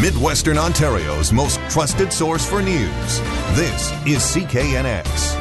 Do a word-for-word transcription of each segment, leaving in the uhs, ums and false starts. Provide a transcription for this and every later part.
Midwestern Ontario's most trusted source for news. This is C K N X.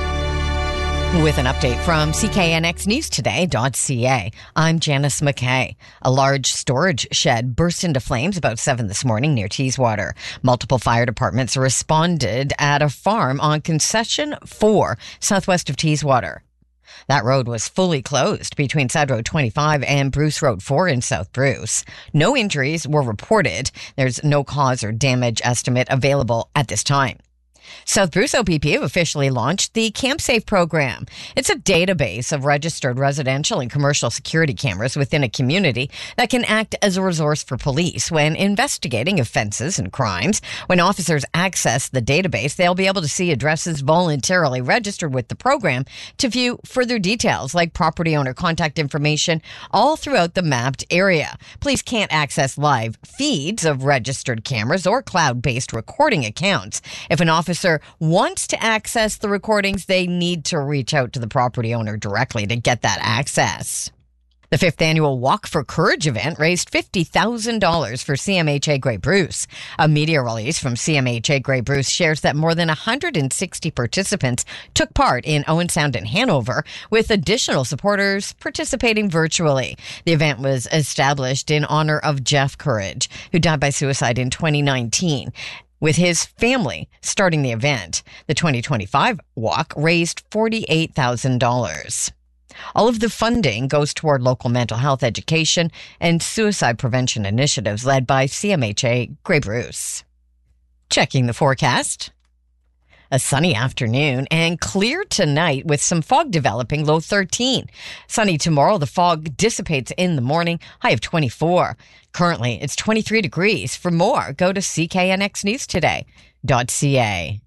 With an update from C K N X News Today dot C A, I'm Janice McKay. A large storage shed burst into flames about seven this morning near Teeswater. Multiple fire departments responded at a farm on Concession four, southwest of Teeswater. That road was fully closed between Sad Road twenty-five and Bruce Road four in South Bruce. No injuries were reported. There's no cause or damage estimate available at this time. South Bruce O P P have officially launched the CampSafe program. It's a database of registered residential and commercial security cameras within a community that can act as a resource for police when investigating offenses and crimes. When officers access the database, they'll be able to see addresses voluntarily registered with the program to view further details like property owner contact information all throughout the mapped area. Police can't access live feeds of registered cameras or cloud-based recording accounts. If an officer wants to access the recordings, they need to reach out to the property owner directly to get that access. The fifth annual Walk for Courage event raised fifty thousand dollars for C M H A Grey Bruce. A media release from C M H A Grey Bruce shares that more than one hundred sixty participants took part in Owen Sound and Hanover, with additional supporters participating virtually. The event was established in honor of Jeff Courage, who died by suicide in twenty nineteen. With his family starting the event, the twenty twenty-five walk raised forty-eight thousand dollars. All of the funding goes toward local mental health education and suicide prevention initiatives led by C M H A Grey Bruce. Checking the forecast. A sunny afternoon and clear tonight with some fog developing, low thirteen. Sunny tomorrow, the fog dissipates in the morning, high of twenty-four. Currently, it's twenty-three degrees. For more, go to C K N X News Today dot C A.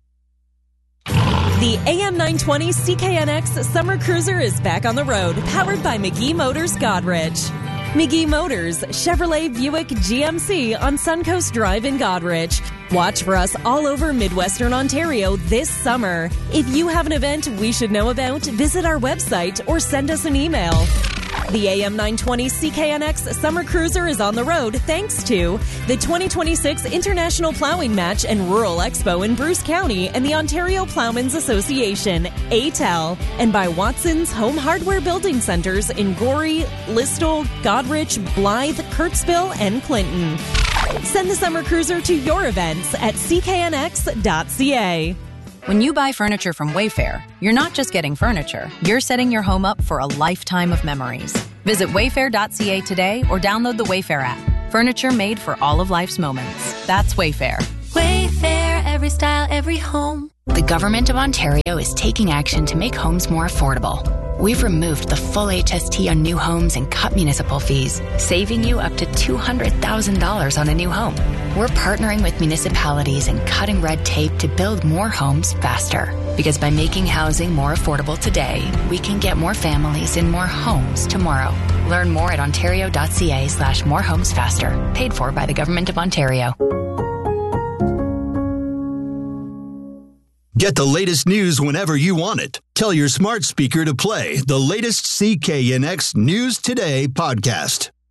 The A M nine twenty C K N X Summer Cruiser is back on the road, powered by McGee Motors Godrich. McGee Motors, Chevrolet, Buick, G M C on Suncoast Drive in Godrich. Watch for us all over Midwestern Ontario this summer. If you have an event we should know about, visit our website or send us an email. The A M nine twenty C K N X Summer Cruiser is on the road thanks to the twenty twenty-six International Plowing Match and Rural Expo in Bruce County and the Ontario Plowmen's Association, A T E L, and by Watson's Home Hardware Building Centers in Gorey, Listowel, Godrich, Blythe, Kirksville, and Clinton. Send the Summer Cruiser to your events at C K N X dot C A. When you buy furniture from Wayfair, you're not just getting furniture, you're setting your home up for a lifetime of memories. Visit wayfair dot C A today or download the Wayfair app. Furniture made for all of life's moments. That's Wayfair. Wayfair, every style, every home. The Government of Ontario is taking action to make homes more affordable. We've removed the full H S T on new homes and cut municipal fees, saving you up to two hundred thousand dollars on a new home. We're partnering with municipalities and cutting red tape to build more homes faster. Because by making housing more affordable today, we can get more families in more homes tomorrow. Learn more at ontario dot C A slash more homes faster. Paid for by the Government of Ontario. Get the latest news whenever you want it. Tell your smart speaker to play the latest C K N X News Today podcast.